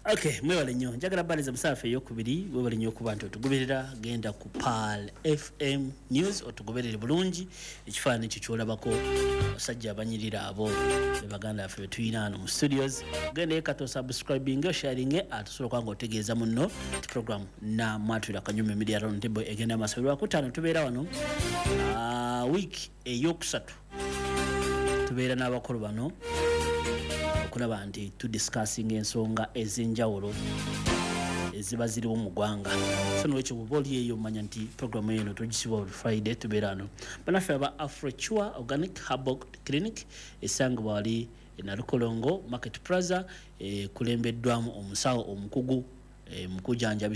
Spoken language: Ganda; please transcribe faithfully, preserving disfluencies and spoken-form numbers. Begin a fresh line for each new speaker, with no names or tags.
Okay, mwewale nnyo njagala baliza musaafe eyokubiri wewale nnyo okuba nti otugoberera genda ku Pal F M News otugoberere bulungi ekifaananyi kyo kyolabako abasajja abanyirira abo be baganda baffe be tuyina hano mu studios genda kato subscribing sharing atusobola kwanga otegeeza munno ti program na mwatulira kanyume media round table egenda amasolwa kutano tubeera wano a uh, week eyokusatu tubeera n'abakulu bano okulaba nti tu discussing ensonga ez'enjawulo eziba ziriwo mu ggwanga so nolwekyo bw'oba oli eyo manya nti programu eno tugisiba buli Friday tubeera wano banaffe aba Afrochua Organic Herbal Clinic esangibwa wali e Nalukolongo Market Plaza e kulembeddwamu omusawo omukugu e mukujanja